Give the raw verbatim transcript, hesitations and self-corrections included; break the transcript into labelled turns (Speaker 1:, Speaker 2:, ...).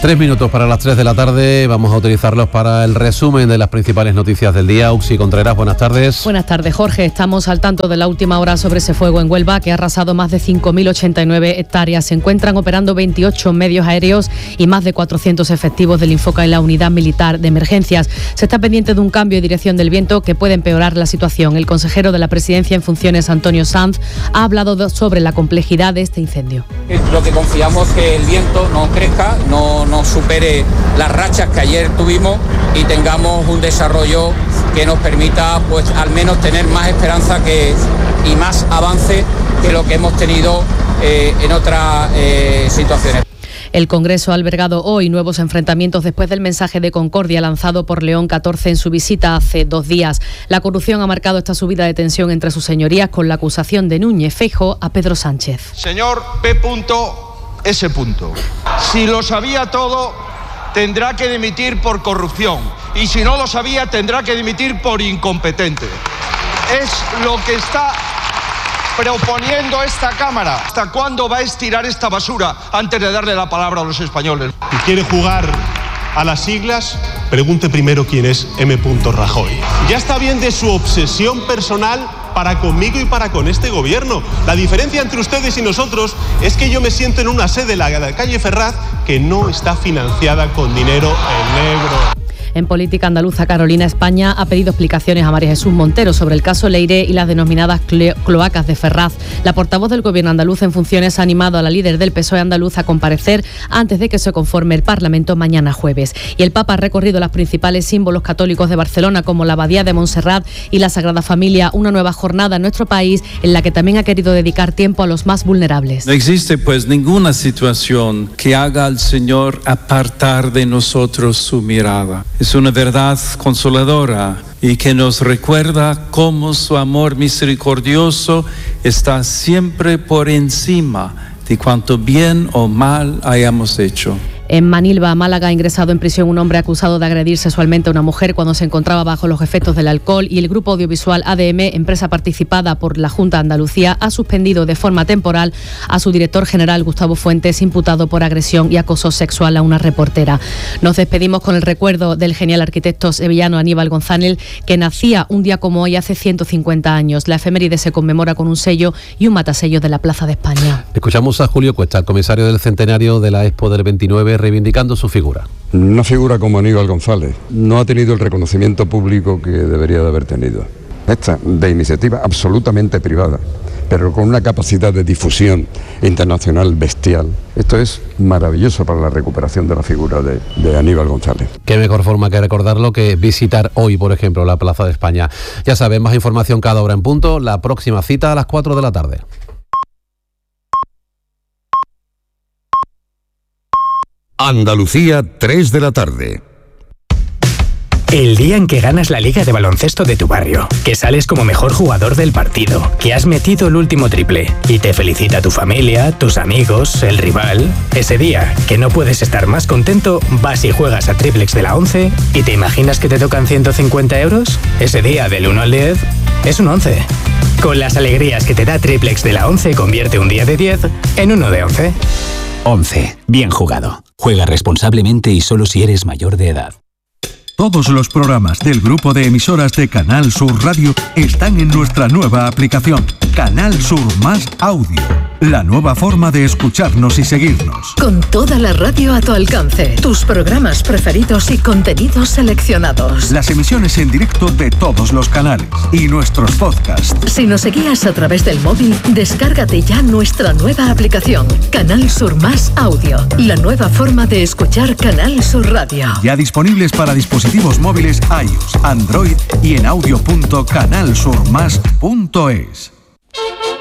Speaker 1: Tres minutos para las tres de la tarde, vamos a utilizarlos para el resumen de las principales noticias del día. Uxi Contreras, buenas tardes.
Speaker 2: Buenas tardes, Jorge. Estamos al tanto de la última hora sobre ese fuego en Huelva que ha arrasado más de cinco mil ochenta y nueve hectáreas. Se encuentran operando veintiocho medios aéreos y más de cuatrocientos efectivos del Infoca y la unidad militar de emergencias. Se está pendiente de un cambio de dirección del viento que puede empeorar la situación. El consejero de la Presidencia en funciones, Antonio Sanz, ha hablado sobre la complejidad de este incendio.
Speaker 3: Lo que confiamos es que el viento no crezca, no nos supere las rachas que ayer tuvimos y tengamos un desarrollo que nos permita, pues, al menos tener más esperanza que, y más avance que lo que hemos tenido eh, en otras eh, situaciones.
Speaker 2: El Congreso ha albergado hoy nuevos enfrentamientos después del mensaje de concordia lanzado por León catorce en su visita hace dos días. La corrupción ha marcado esta subida de tensión entre sus señorías con la acusación de Núñez Feijóo a Pedro Sánchez.
Speaker 4: Señor P. S. Si lo sabía todo, tendrá que dimitir por corrupción. Y si no lo sabía, tendrá que dimitir por incompetente. Es lo que está proponiendo esta Cámara. ¿Hasta cuándo va a estirar esta basura antes de darle la palabra a los españoles?
Speaker 5: Si quiere jugar a las siglas, pregunte primero quién es M. Rajoy. Ya está bien de su obsesión personal para conmigo y para con este gobierno. La diferencia entre ustedes y nosotros es que yo me siento en una sede, la de la calle Ferraz, que no está financiada con dinero en negro.
Speaker 2: En política andaluza, Carolina España ha pedido explicaciones a María Jesús Montero sobre el caso Leire y las denominadas cloacas de Ferraz. La portavoz del Gobierno andaluz en funciones ha animado a la líder del P S O E andaluz a comparecer antes de que se conforme el Parlamento mañana jueves. Y el Papa ha recorrido los principales símbolos católicos de Barcelona, como la Abadía de Montserrat y la Sagrada Familia, una nueva jornada en nuestro país en la que también ha querido dedicar tiempo a los más vulnerables.
Speaker 6: No existe pues ninguna situación que haga al Señor apartar de nosotros su mirada. Es una verdad consoladora y que nos recuerda cómo su amor misericordioso está siempre por encima de cuanto bien o mal hayamos hecho.
Speaker 2: En Manilva, Málaga, ha ingresado en prisión un hombre acusado de agredir sexualmente a una mujer cuando se encontraba bajo los efectos del alcohol, y el grupo audiovisual A D M, empresa participada por la Junta de Andalucía, ha suspendido de forma temporal a su director general, Gustavo Fuentes, imputado por agresión y acoso sexual a una reportera. Nos despedimos con el recuerdo del genial arquitecto sevillano Aníbal González, que nacía un día como hoy hace ciento cincuenta años. La efeméride se conmemora con un sello y un matasello de la Plaza de España.
Speaker 1: Escuchamos a Julio Cuesta, el comisario del centenario de la Expo del veintinueve, reivindicando su figura.
Speaker 7: Una figura como Aníbal González no ha tenido el reconocimiento público que debería de haber tenido. Esta de iniciativa absolutamente privada, pero con una capacidad de difusión internacional bestial. Esto es maravilloso para la recuperación de la figura de, de Aníbal González.
Speaker 1: Qué mejor forma que recordarlo que visitar hoy, por ejemplo, la Plaza de España. Ya saben, más información cada hora en punto. La próxima cita a las cuatro de la tarde.
Speaker 8: Andalucía, tres de la tarde.
Speaker 9: El día en que ganas la liga de baloncesto de tu barrio, que sales como mejor jugador del partido, que has metido el último triple y te felicita tu familia, tus amigos, el rival. Ese día, que no puedes estar más contento, vas y juegas a Triplex de la once y te imaginas que te tocan ciento cincuenta euros. Ese día, del uno al diez, es un once. Con las alegrías que te da Triplex de la once, convierte un día de diez en uno de once.
Speaker 10: once. Bien jugado. Juega responsablemente y solo si eres mayor de edad.
Speaker 11: Todos los programas del grupo de emisoras de Canal Sur Radio están en nuestra nueva aplicación, Canal Sur Más Audio. La nueva forma de escucharnos y seguirnos.
Speaker 12: Con toda la radio a tu alcance, tus programas preferidos y contenidos seleccionados.
Speaker 11: Las emisiones en directo de todos los canales y nuestros podcasts.
Speaker 12: Si nos seguías a través del móvil, descárgate ya nuestra nueva aplicación, Canal Sur Más Audio. La nueva forma de escuchar Canal Sur Radio.
Speaker 11: Ya disponibles para dispositivos móviles iOS, Android y en audio punto canal sur más punto es.